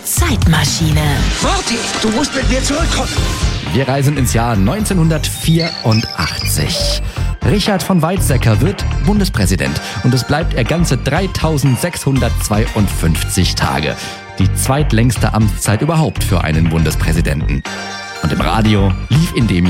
Zeitmaschine. Marty, du musst mit mir zurückkommen. Wir reisen ins Jahr 1984. Richard von Weizsäcker wird Bundespräsident und es bleibt er ganze 3652 Tage. Die zweitlängste Amtszeit überhaupt für einen Bundespräsidenten. Und im Radio lief in dem